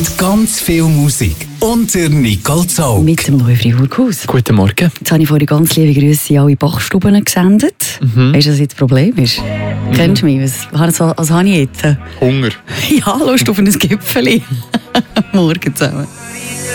Ganz viel Musik und der Nicole Zaug. Mit dem neuen Freiburghaus. Guten Morgen. Jetzt habe ich vorhin ganz liebe Grüße in alle Bachstuben gesendet. Weißt du, was jetzt das Problem ist? Kennst du mich? Was habe ich jetzt? Hunger. Ja, Lust auf ein Gipfeli. Morgen zusammen.